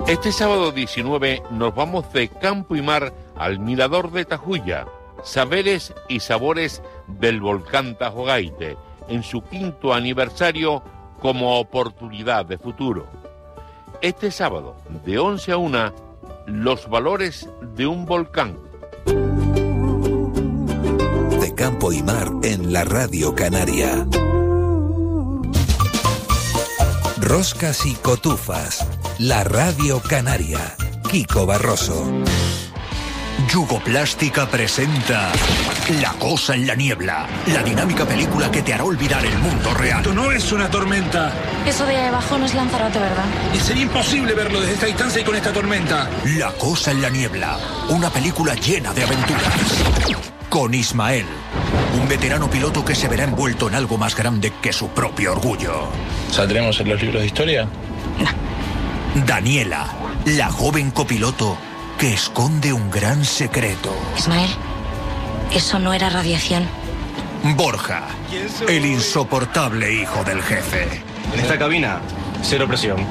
Este sábado 19 nos vamos de campo y mar al Mirador de Tajuya, saberes y sabores del volcán Tajogaite, en su 5º aniversario como oportunidad de futuro. Este sábado, de 11 a 1, los valores de un volcán. De campo y mar en la Radio Canaria. Roscas y cotufas, la Radio Canaria. Kiko Barroso. Yugoplástica presenta La cosa en la niebla, la dinámica película que te hará olvidar el mundo real. Esto no es una tormenta. Eso de ahí abajo no es Lanzarote, ¿verdad? Y sería imposible verlo desde esta distancia y con esta tormenta. La cosa en la niebla, una película llena de aventuras. Con Ismael, un veterano piloto que se verá envuelto en algo más grande que su propio orgullo. ¿Saldremos en los libros de historia? Daniela, la joven copiloto que esconde un gran secreto. Ismael, eso no era radiación. Borja, el insoportable hijo del jefe. En esta cabina, cero presión.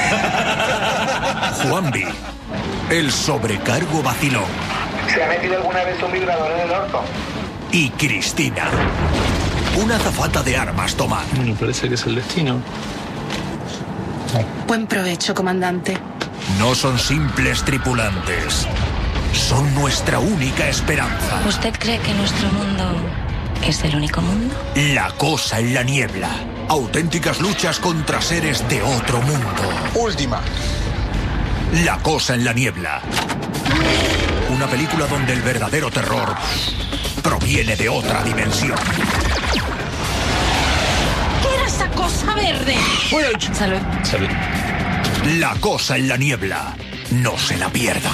Juanvi, el sobrecargo vacilón. ¿Se ha metido alguna vez un vibrador en el orto? Y Cristina, una azafata de armas tomar. Me parece que es el destino. Buen provecho, comandante. No son simples tripulantes, son nuestra única esperanza. ¿Usted cree que nuestro mundo es el único mundo? La cosa en la niebla, auténticas luchas contra seres de otro mundo. Última. La cosa en la niebla, una película donde el verdadero terror proviene de otra dimensión. ¿Qué era esa cosa verde? Salud. Salud. La cosa en la niebla, no se la pierdan.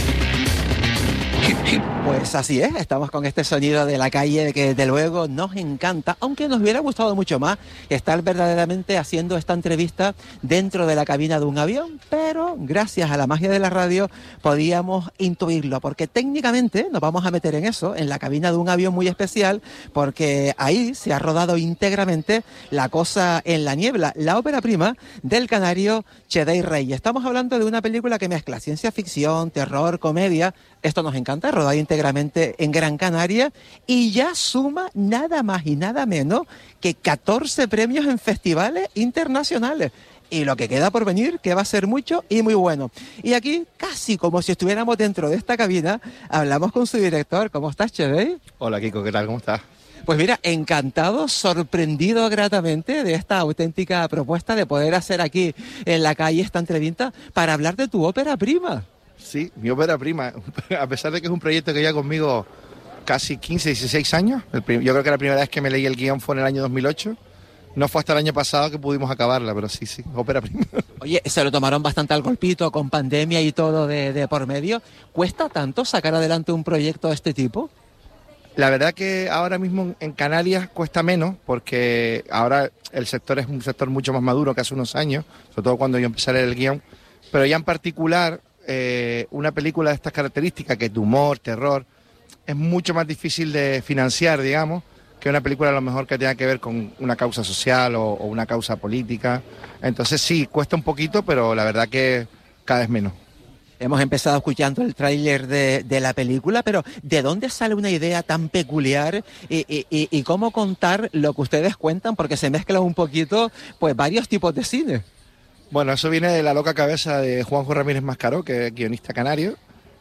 Pues así es, estamos con este sonido de la calle que desde luego nos encanta, aunque nos hubiera gustado mucho más estar verdaderamente haciendo esta entrevista dentro de la cabina de un avión, pero gracias a la magia de la radio podíamos intuirlo, porque técnicamente nos vamos a meter en eso, en la cabina de un avión muy especial, porque ahí se ha rodado íntegramente La cosa en la niebla, la ópera prima del canario Chedey Rey. Estamos hablando de una película que mezcla ciencia ficción, terror, comedia. Esto nos encanta, rodada íntegramente en Gran Canaria y ya suma nada más y nada menos que 14 premios en festivales internacionales. Y lo que queda por venir, que va a ser mucho y muy bueno. Y aquí, casi como si estuviéramos dentro de esta cabina, hablamos con su director. ¿Cómo estás, Chedey? Hola, Kiko, ¿qué tal? ¿Cómo estás? Pues mira, encantado, sorprendido gratamente de esta auténtica propuesta de poder hacer aquí en la calle esta entrevista para hablar de tu ópera prima. Sí, mi ópera prima, a pesar de que es un proyecto que lleva conmigo casi 15, 16 años. Yo creo que la primera vez que me leí el guión fue en el año 2008. No fue hasta el año pasado que pudimos acabarla, pero sí, ópera prima. Oye, se lo tomaron bastante al golpito con pandemia y todo de por medio. ¿Cuesta tanto sacar adelante un proyecto de este tipo? La verdad que ahora mismo en Canarias cuesta menos, porque ahora el sector es un sector mucho más maduro que hace unos años, sobre todo cuando yo empecé a leer el guión, pero ya en particular una película de estas características, que es de humor, terror, es mucho más difícil de financiar, digamos, que una película a lo mejor que tenga que ver con una causa social o una causa política. Entonces sí, cuesta un poquito, pero la verdad que cada vez menos. Hemos empezado escuchando el tráiler de la película, pero ¿de dónde sale una idea tan peculiar y cómo contar lo que ustedes cuentan? Porque se mezclan un poquito pues varios tipos de cine. Bueno, eso viene de la loca cabeza de Juanjo Ramírez Mascaró, que es guionista canario.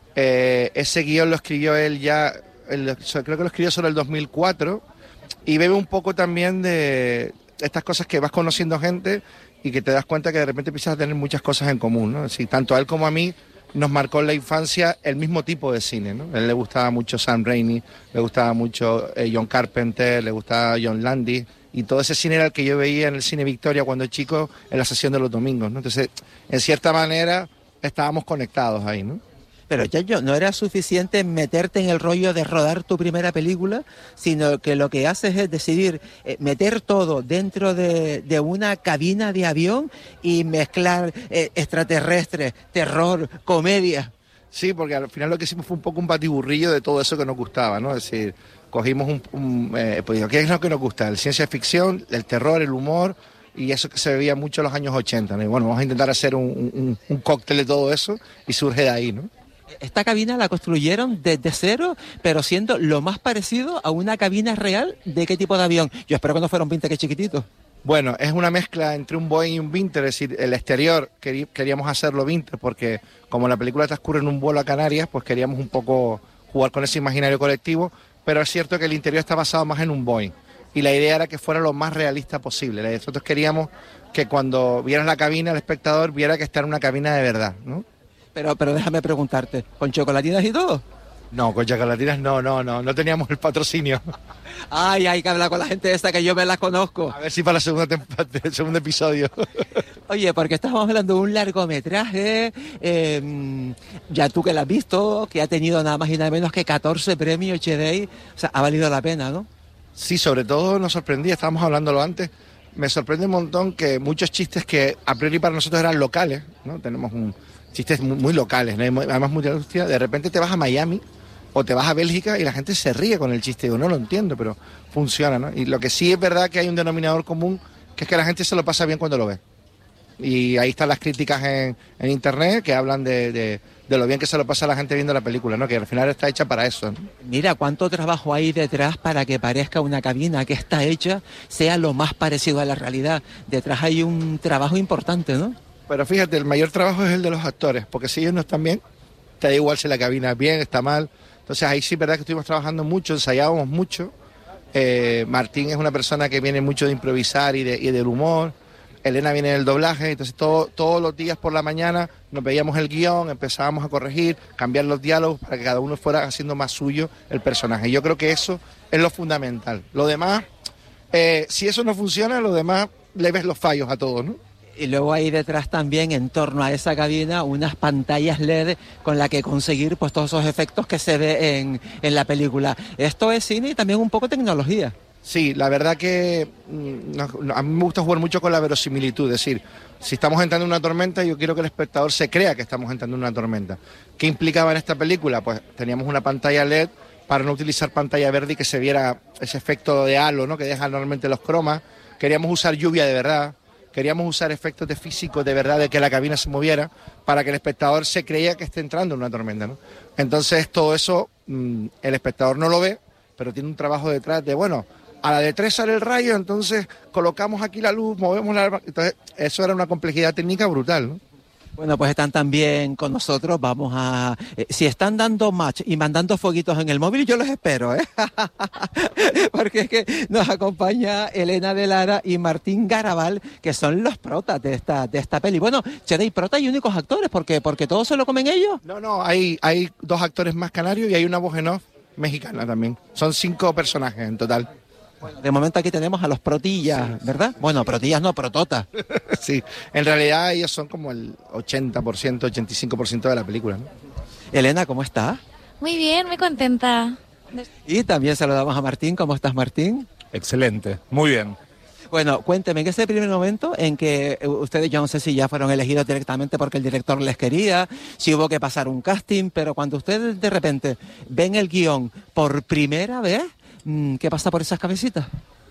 Ese guión lo escribió él ya, creo que lo escribió sobre el 2004, y bebe un poco también de estas cosas que vas conociendo gente y que te das cuenta que de repente empiezas a tener muchas cosas en común, ¿no? Es decir, tanto a él como a mí nos marcó en la infancia el mismo tipo de cine, ¿no? A él le gustaba mucho Sam Raimi, le gustaba mucho John Carpenter, le gustaba John Landis, y todo ese cine era el que yo veía en el Cine Victoria cuando chico, en la sesión de los domingos, ¿no? Entonces, en cierta manera, estábamos conectados ahí, ¿no? Pero Chacho, no era suficiente meterte en el rollo de rodar tu primera película, sino que lo que haces es decidir meter todo dentro de una cabina de avión y mezclar extraterrestres, terror, comedia. Sí, porque al final lo que hicimos fue un poco un batiburrillo de todo eso que nos gustaba, ¿no? Es decir, cogimos pues, ¿qué es lo que nos gusta? La ciencia ficción, el terror, el humor, y eso que se bebía mucho en los años 80, ¿no? Y bueno, vamos a intentar hacer un cóctel de todo eso y surge de ahí, ¿no? Esta cabina la construyeron desde cero, pero siendo lo más parecido a una cabina real. ¿De qué tipo de avión? Yo espero que no fuera un Vintage chiquitito. Bueno, es una mezcla entre un Boeing y un Vintage, es decir, el exterior queríamos hacerlo Vintage porque como la película transcurre en un vuelo a Canarias, pues queríamos un poco jugar con ese imaginario colectivo, pero es cierto que el interior está basado más en un Boeing y la idea era que fuera lo más realista posible. Nosotros queríamos que cuando vieras la cabina el espectador viera que está en una cabina de verdad, ¿no? Pero déjame preguntarte, ¿con chocolatinas y todo? No, con chocolatinas no teníamos el patrocinio. Ay, hay que hablar con la gente esa que yo me la conozco. A ver si para el segundo episodio. Oye, porque estamos hablando de un largometraje, ya tú que lo has visto, que ha tenido nada más y nada menos que 14 premios HDI, o sea, ha valido la pena, ¿no? Sí, sobre todo nos sorprendía, estábamos hablándolo antes, me sorprende un montón que muchos chistes que a priori para nosotros eran locales, ¿no? Tenemos chistes muy locales, ¿no? Además muy de repente te vas a Miami o te vas a Bélgica y la gente se ríe con el chiste. Digo, no lo entiendo, pero funciona, ¿no? Y lo que sí es verdad que hay un denominador común, que es que la gente se lo pasa bien cuando lo ve. Y ahí están las críticas en internet que hablan de lo bien que se lo pasa a la gente viendo la película, ¿no? Que al final está hecha para eso, ¿no? Mira, cuánto trabajo hay detrás para que parezca una cabina que está hecha, sea lo más parecido a la realidad. Detrás hay un trabajo importante, ¿no? Pero fíjate, el mayor trabajo es el de los actores, porque si ellos no están bien, te da igual si la cabina es bien, está mal. Entonces ahí sí es verdad que estuvimos trabajando mucho, ensayábamos mucho. Martín es una persona que viene mucho de improvisar y del humor. Elena viene del doblaje, entonces todos los días por la mañana nos veíamos el guión, empezábamos a corregir, cambiar los diálogos para que cada uno fuera haciendo más suyo el personaje. Yo creo que eso es lo fundamental. Lo demás, si eso no funciona, lo demás le ves los fallos a todos, ¿no? Y luego hay detrás también, en torno a esa cabina, unas pantallas LED con la que conseguir pues todos esos efectos que se ve en la película. Esto es cine y también un poco tecnología. Sí, la verdad que a mí me gusta jugar mucho con la verosimilitud, es decir, si estamos entrando en una tormenta, yo quiero que el espectador se crea que estamos entrando en una tormenta. ¿Qué implicaba en esta película? Pues teníamos una pantalla LED para no utilizar pantalla verde y que se viera ese efecto de halo, ¿no? Que dejan normalmente los cromas. Queríamos usar lluvia de verdad. Queríamos usar efectos de físicos de verdad, de que la cabina se moviera, para que el espectador se creía que esté entrando en una tormenta, ¿no? Entonces todo eso el espectador no lo ve, pero tiene un trabajo detrás de, bueno, a la de 3 sale el rayo, entonces colocamos aquí la luz, movemos la... Entonces eso era una complejidad técnica brutal, ¿no? Bueno, pues están también con nosotros, vamos a... si están dando match y mandando fueguitos en el móvil, yo los espero, ¿eh? Porque es que nos acompaña Elena de Lara y Martín Garabal, que son los protas de esta peli. Bueno, Chedey, prota y únicos actores, porque todos se lo comen ellos. No, hay 2 actores más canarios y hay una voz en off mexicana también. Son 5 personajes en total. Bueno, de momento aquí tenemos a los protillas, sí, ¿verdad? Bueno, protillas no, prototas. Sí, en realidad ellos son como el 80%, 85% de la película, ¿no? Elena, ¿cómo estás? Muy bien, muy contenta. Y también saludamos a Martín. ¿Cómo estás, Martín? Excelente, muy bien. Bueno, cuénteme, en ese primer momento en que ustedes, yo no sé si ya fueron elegidos directamente porque el director les quería, si hubo que pasar un casting, pero cuando ustedes de repente ven el guión por primera vez, ¿qué pasa por esas cabecitas?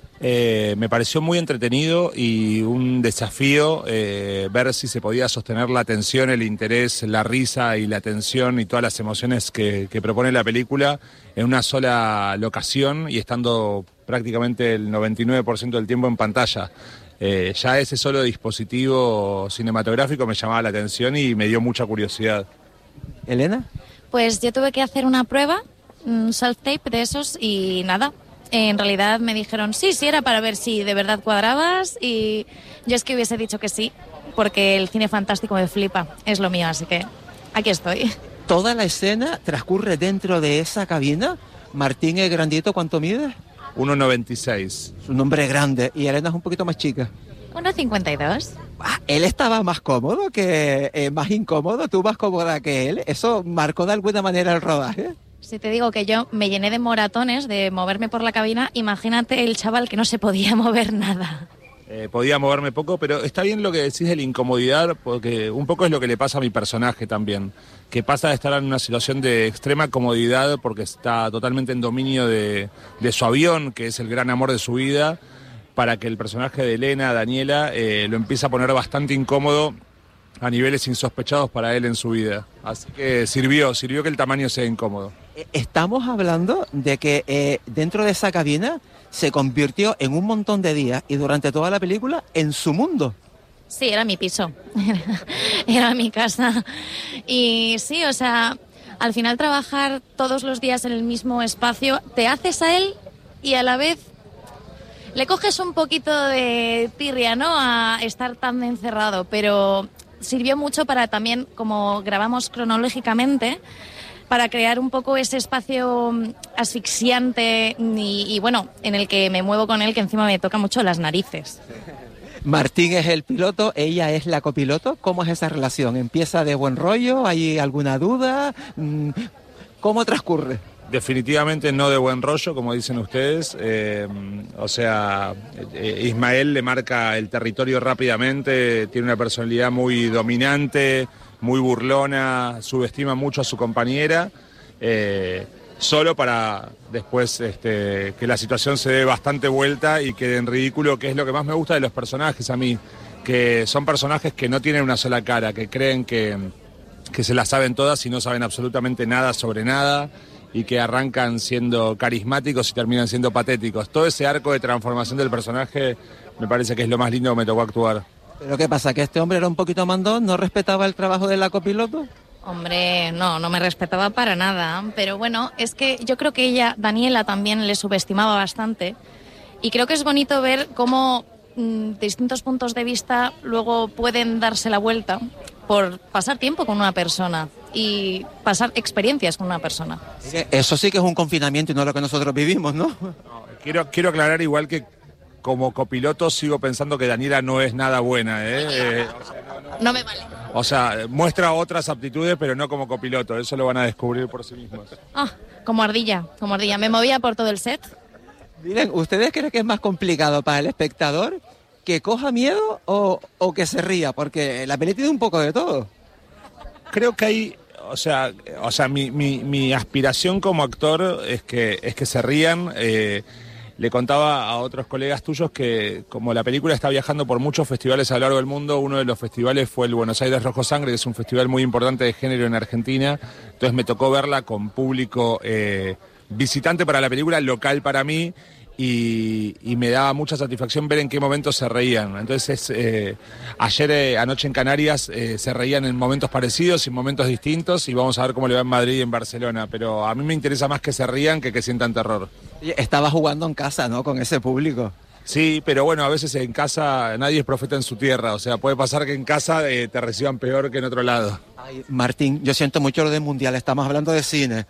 Me pareció muy entretenido y un desafío ver si se podía sostener la atención, el interés, la risa y la tensión y todas las emociones que propone la película en una sola locación y estando prácticamente el 99% del tiempo en pantalla. Ya ese solo dispositivo cinematográfico me llamaba la atención y me dio mucha curiosidad. ¿Elena? Pues yo tuve que hacer una prueba, un self-tape de esos y nada. En realidad me dijeron sí, era para ver si de verdad cuadrabas y yo es que hubiese dicho que sí, porque el cine fantástico me flipa, es lo mío, así que aquí estoy. ¿Toda la escena transcurre dentro de esa cabina? Martín es grandito, ¿cuánto mide? 1,96. Es un hombre grande y Elena es un poquito más chica. 1,52. Él estaba más cómodo que más incómodo, tú más cómoda que él. ¿Eso marcó de alguna manera el rodaje? Si te digo que yo me llené de moratones de moverme por la cabina, imagínate el chaval que no se podía mover nada. Podía moverme poco, pero está bien lo que decís de la incomodidad, porque un poco es lo que le pasa a mi personaje también, que pasa de estar en una situación de extrema comodidad porque está totalmente en dominio de su avión, que es el gran amor de su vida, para que el personaje de Elena, Daniela, lo empiece a poner bastante incómodo a niveles insospechados para él en su vida. Así que sirvió que el tamaño sea incómodo. Estamos hablando de que dentro de esa cabina se convirtió en un montón de días y durante toda la película en su mundo. Sí, era mi piso, era mi casa. Y sí, o sea, al final trabajar todos los días en el mismo espacio, te haces a él y a la vez le coges un poquito de tirria, ¿no?, a estar tan encerrado, pero sirvió mucho para también, como grabamos cronológicamente, para crear un poco ese espacio asfixiante y bueno, en el que me muevo con él, que encima me toca mucho las narices. Martín es el piloto, ella es la copiloto. ¿Cómo es esa relación? ¿Empieza de buen rollo? ¿Hay alguna duda? ¿Cómo transcurre? Definitivamente no de buen rollo, como dicen ustedes. Ismael le marca el territorio rápidamente, tiene una personalidad muy dominante, muy burlona, subestima mucho a su compañera, solo para después que la situación se dé bastante vuelta y quede en ridículo, que es lo que más me gusta de los personajes a mí, que son personajes que no tienen una sola cara, que creen que se la saben todas y no saben absolutamente nada sobre nada, y que arrancan siendo carismáticos y terminan siendo patéticos. Todo ese arco de transformación del personaje me parece que es lo más lindo que me tocó actuar. ¿Pero qué pasa? ¿Que este hombre era un poquito mandón? ¿No respetaba el trabajo de la copiloto? Hombre, no me respetaba para nada, pero bueno, es que yo creo que ella, Daniela, también le subestimaba bastante y creo que es bonito ver cómo distintos puntos de vista luego pueden darse la vuelta por pasar tiempo con una persona y pasar experiencias con una persona. Eso sí que es un confinamiento y no lo que nosotros vivimos, ¿no? Quiero aclarar igual que como copiloto sigo pensando que Daniela no es nada buena, No me vale. O sea, muestra otras aptitudes, pero no como copiloto. Eso lo van a descubrir por sí mismos. Como ardilla. Me movía por todo el set. Miren, ¿ustedes creen que es más complicado para el espectador que coja miedo o que se ría? Porque la peli tiene un poco de todo. Creo que hay... O sea, mi aspiración como actor es que se rían. Le contaba a otros colegas tuyos que como la película está viajando por muchos festivales a lo largo del mundo, uno de los festivales fue el Buenos Aires Rojo Sangre, que es un festival muy importante de género en Argentina. Entonces me tocó verla con público visitante para la película, local para mí, y me daba mucha satisfacción ver en qué momentos se reían. Entonces anoche en Canarias se reían en momentos parecidos y en momentos distintos, y vamos a ver cómo le va en Madrid y en Barcelona, pero a mí me interesa más que se rían que sientan terror. Estaba jugando en casa, ¿no?, con ese público. Sí, pero bueno, a veces en casa nadie es profeta en su tierra, o sea, puede pasar que en casa te reciban peor que en otro lado. Ay, Martín, yo siento mucho lo del mundial, estamos hablando de cine,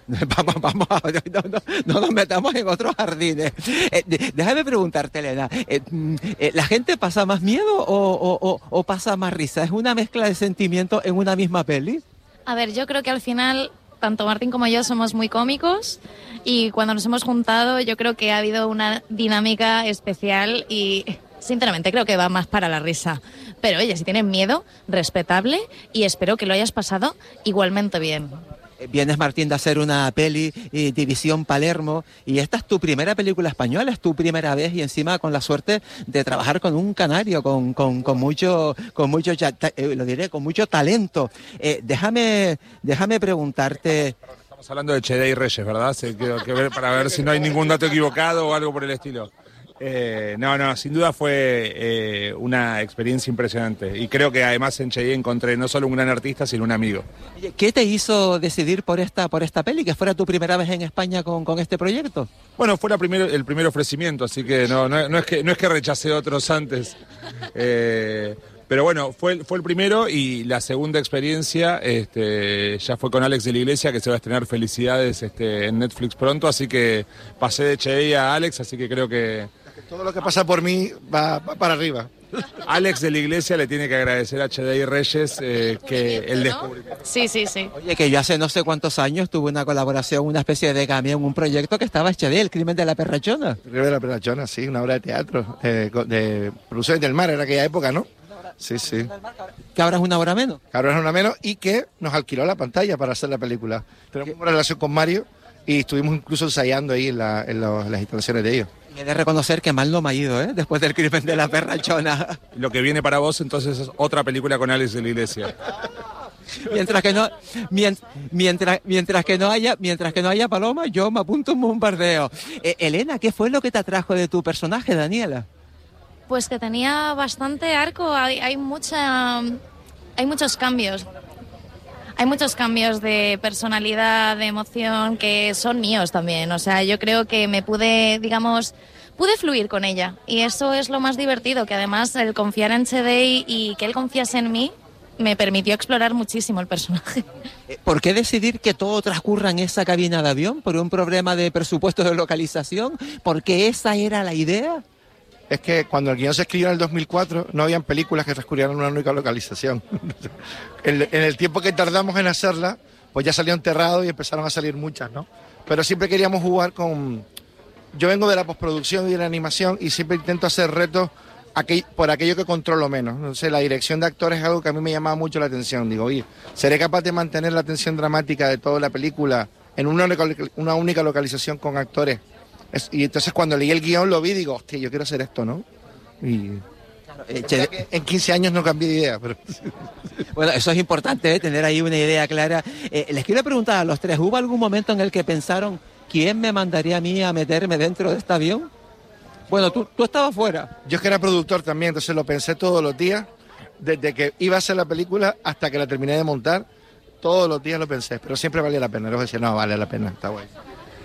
no nos metamos en otros jardines. Déjame preguntarte, Elena, ¿la gente pasa más miedo o pasa más risa? ¿Es una mezcla de sentimientos en una misma peli? A ver, yo creo que al final tanto Martín como yo somos muy cómicos y cuando nos hemos juntado yo creo que ha habido una dinámica especial y sinceramente creo que va más para la risa. Pero oye, si tienes miedo, respetable, y espero que lo hayas pasado igualmente bien. Vienes, Martín, de hacer una peli, División Palermo, y esta es tu primera película española, es tu primera vez, y encima con la suerte de trabajar con un canario, con mucho talento. Déjame preguntarte... Estamos hablando de Chedey Reyes, ¿verdad? Que ver para ver si no hay ningún dato equivocado o algo por el estilo. Sin duda fue una experiencia impresionante, y creo que además en Chedey encontré no solo un gran artista, sino un amigo. ¿Qué te hizo decidir por esta peli, que fuera tu primera vez en España con este proyecto? Bueno, fue el primer ofrecimiento, así que no es que rechacé otros antes. Pero bueno, fue el primero, y la segunda experiencia ya fue con Alex de la Iglesia, que se va a estrenar Felicidades en Netflix pronto, así que pasé de Chedey a Alex, así que creo que... Todo lo que pasa por mí va para arriba. Alex de la Iglesia le tiene que agradecer a Chedey Reyes que el descubrimiento. Sí. Oye, que yo hace no sé cuántos años tuve una colaboración, una especie de cameo en un proyecto que estaba Chedey, El crimen de la perrachona. El crimen de la perrachona, sí, una obra de teatro, de Producciones del Mar, en aquella época, ¿no? Sí. Que ahora es una hora menos. Y que nos alquiló la pantalla para hacer la película. Tenemos una relación con Mario y estuvimos incluso ensayando ahí en las instalaciones de ellos. He de reconocer que mal no me ha ido, ¿eh? Después del crimen de la perrachona. Lo que viene para vos entonces es otra película con Alex de la Iglesia. Mientras que no haya Paloma, yo me apunto un bombardeo. Elena, ¿qué fue lo que te atrajo de tu personaje, Daniela? Pues que tenía bastante arco, hay muchos cambios. Hay muchos cambios de personalidad, de emoción, que son míos también. O sea, yo creo que pude fluir con ella. Y eso es lo más divertido, que además el confiar en Chedei y que él confiase en mí me permitió explorar muchísimo el personaje. ¿Por qué decidir que todo transcurra en esa cabina de avión? ¿Por un problema de presupuesto de localización? ¿Porque esa era la idea? Es que cuando el guión se escribió en el 2004 no habían películas que transcurrieran en una única localización. En el tiempo que tardamos en hacerla, pues ya salió enterrado y empezaron a salir muchas, ¿no? Pero siempre queríamos jugar con... Yo vengo de la postproducción y de la animación y siempre intento hacer retos por aquello que controlo menos. No sé, la dirección de actores es algo que a mí me llamaba mucho la atención. Digo, oye, ¿seré capaz de mantener la tensión dramática de toda la película en una única localización con actores? Y entonces cuando leí el guión lo vi y digo, hostia, yo quiero hacer esto, ¿no? Y en 15 años no cambié de idea. Pero... Bueno, eso es importante, tener ahí una idea clara. Les quiero preguntar a los tres, ¿hubo algún momento en el que pensaron quién me mandaría a mí a meterme dentro de este avión? Bueno, tú estabas fuera. Yo es que era productor también, entonces lo pensé todos los días, desde que iba a hacer la película hasta que la terminé de montar, todos los días lo pensé, pero siempre valía la pena. Luego decía, no, vale la pena, está guay.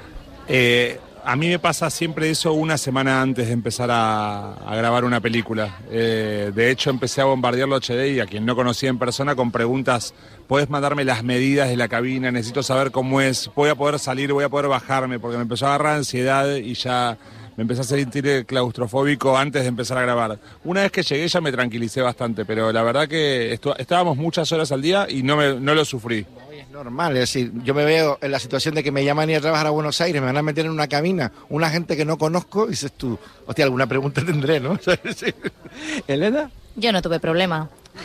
A mí me pasa siempre eso una semana antes de empezar a grabar una película. De hecho, empecé a bombardearlo a Chedei, a quien no conocía en persona, con preguntas. ¿Puedes mandarme las medidas de la cabina? Necesito saber cómo es. ¿Voy a poder salir? ¿Voy a poder bajarme? Porque me empezó a agarrar ansiedad y ya me empecé a sentir claustrofóbico antes de empezar a grabar. Una vez que llegué ya me tranquilicé bastante, pero la verdad que estábamos muchas horas al día y no lo sufrí. Normal, es decir, yo me veo en la situación de que me llaman a ir a trabajar a Buenos Aires, me van a meter en una cabina, una gente que no conozco, y dices tú, hostia, alguna pregunta tendré, ¿no? ¿Elena? Yo no tuve problema.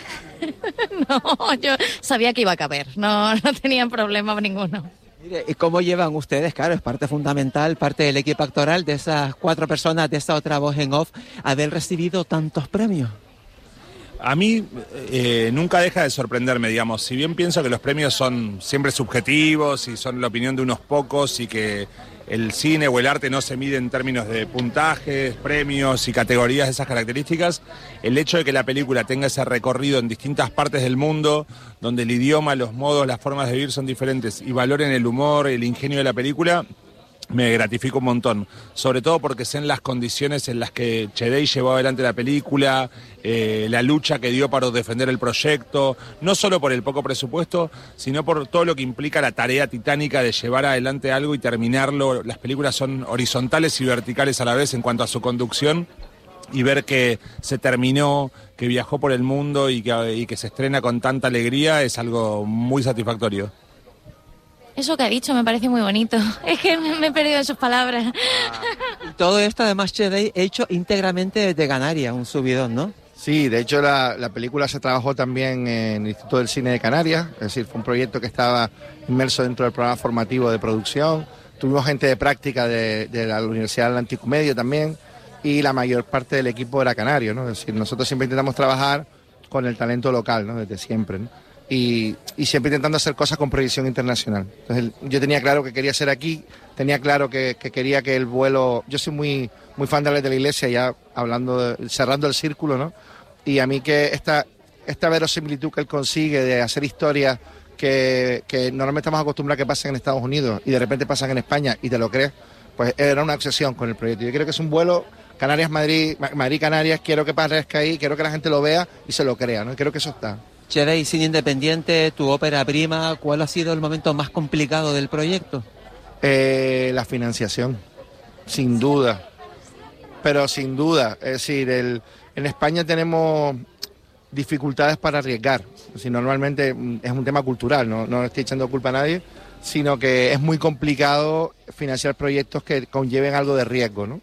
No, yo sabía que iba a caber, no tenía problema ninguno. Mire, ¿y cómo llevan ustedes? Claro, es parte fundamental, parte del equipo actoral de esas 4 personas, de esa otra voz en off, haber recibido tantos premios. A mí nunca deja de sorprenderme, digamos, si bien pienso que los premios son siempre subjetivos y son la opinión de unos pocos y que el cine o el arte no se mide en términos de puntajes, premios y categorías de esas características, el hecho de que la película tenga ese recorrido en distintas partes del mundo, donde el idioma, los modos, las formas de vivir son diferentes y valoren el humor, el ingenio de la película, me gratifica un montón, sobre todo porque sé en las condiciones en las que Chedei llevó adelante la película, la lucha que dio para defender el proyecto, no solo por el poco presupuesto, sino por todo lo que implica la tarea titánica de llevar adelante algo y terminarlo. Las películas son horizontales y verticales a la vez en cuanto a su conducción, y ver que se terminó, que viajó por el mundo y que se estrena con tanta alegría es algo muy satisfactorio. Eso que ha dicho me parece muy bonito. Es que me he perdido en sus palabras. Y todo esto además Chedei hecho íntegramente desde Canarias, un subidón, ¿no? Sí, de hecho la película se trabajó también en el Instituto del Cine de Canarias, es decir, fue un proyecto que estaba inmerso dentro del programa formativo de producción. Tuvimos gente de práctica de la Universidad del Anticomedio también, y la mayor parte del equipo era canario, ¿no? Es decir, nosotros siempre intentamos trabajar con el talento local, ¿no? Desde siempre, ¿no? Y siempre intentando hacer cosas con proyección internacional. Entonces yo tenía claro que quería ser aquí, tenía claro que quería que el vuelo... Yo soy muy fan de la Iglesia, ya cerrando el círculo, ¿no? Y a mí que esta verosimilitud que él consigue de hacer historias que normalmente estamos acostumbrados a que pasen en Estados Unidos y de repente pasan en España y te lo crees, pues era una obsesión con el proyecto. Yo creo que es un vuelo Canarias-Madrid, Madrid-Canarias, quiero que parezca ahí, quiero que la gente lo vea y se lo crea, ¿no? Y creo que eso está. Chedei, cine independiente, tu ópera prima, ¿cuál ha sido el momento más complicado del proyecto? La financiación, sin duda, pero sin duda, es decir, en España tenemos dificultades para arriesgar, es decir, normalmente es un tema cultural, no estoy echando culpa a nadie, sino que es muy complicado financiar proyectos que conlleven algo de riesgo, ¿no?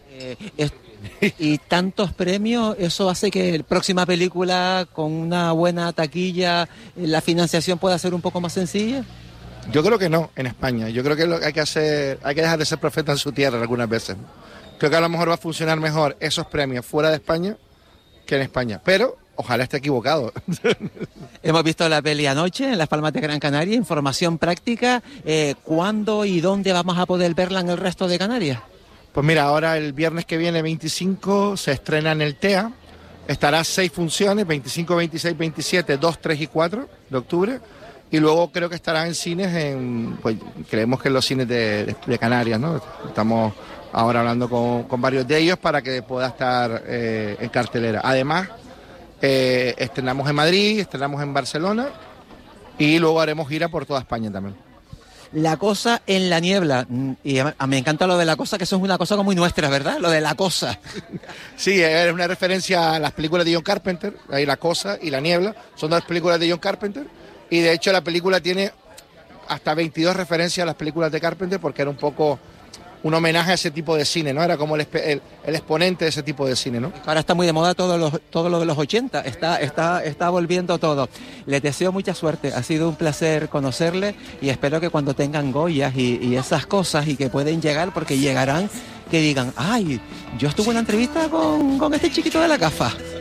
Y tantos premios, ¿eso hace que la próxima película con una buena taquilla, la financiación pueda ser un poco más sencilla? Yo creo que no, en España. Yo creo que lo que hay que hacer, hay que dejar de ser profeta en su tierra algunas veces. Creo que a lo mejor va a funcionar mejor esos premios fuera de España que en España, pero ojalá esté equivocado. Hemos visto la peli anoche en Las Palmas de Gran Canaria, información práctica. ¿Cuándo y dónde vamos a poder verla en el resto de Canarias? Pues mira, ahora el viernes que viene, 25, se estrena en el TEA. Estará 6 funciones, 25, 26, 27, 2, 3 y 4 de octubre. Y luego creo que estará en cines, pues creemos que en los cines de Canarias, ¿no? Estamos ahora hablando con varios de ellos para que pueda estar en cartelera. Además, estrenamos en Madrid, estrenamos en Barcelona y luego haremos gira por toda España también. La cosa en la niebla, y me encanta lo de la cosa, que eso es una cosa muy nuestra, ¿verdad? Lo de la cosa. Sí, es una referencia a las películas de John Carpenter, ahí La cosa y La niebla, son 2 películas de John Carpenter, y de hecho la película tiene hasta 22 referencias a las películas de Carpenter, porque era un poco un homenaje a ese tipo de cine, ¿no? Era como el exponente de ese tipo de cine, ¿no? Ahora está muy de moda todo lo de los 80, está volviendo todo. Les deseo mucha suerte, ha sido un placer conocerle y espero que cuando tengan Goyas y esas cosas y que pueden llegar, porque llegarán, que digan, ay, yo estuve en una entrevista con este chiquito de la gafa.